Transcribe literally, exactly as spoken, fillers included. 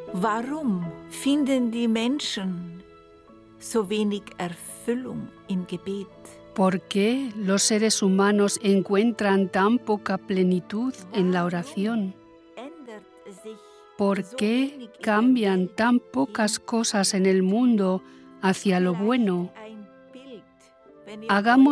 Warum finden die Menschen so wenig Erfüllung im Gebet? ¿Por qué los seres humanos encuentran tan poca plenitud en la oración? ¿Por qué cambian tan pocas cosas en el mundo hacia lo bueno? Hagamos